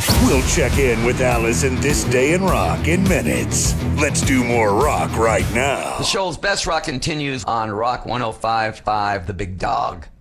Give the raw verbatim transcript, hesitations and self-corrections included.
We'll check in with Alice in This Day in Rock in minutes. Let's do more rock right now. The show's best rock continues on Rock one oh five point five, The Big Dog.